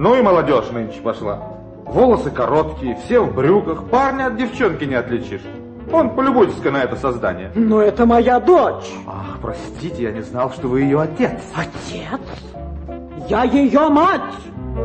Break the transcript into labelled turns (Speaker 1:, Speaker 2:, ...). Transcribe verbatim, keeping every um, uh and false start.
Speaker 1: Ну и молодежь нынче пошла. Волосы короткие, все в брюках, парня от девчонки не отличишь. Вон, полюбуйтесь-ка на это создание.
Speaker 2: Но это моя дочь.
Speaker 1: Ах, простите, я не знал, что вы ее отец.
Speaker 2: Отец? Я ее мать.